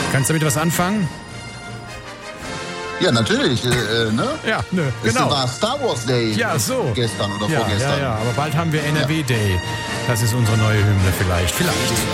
Kannst du damit was anfangen? Ja, natürlich, ne? Ja, Es genau. war Star Wars Day Ja, so. gestern oder Ja, vorgestern. aber bald haben wir NRW Day. Das ist unsere neue Hymne vielleicht.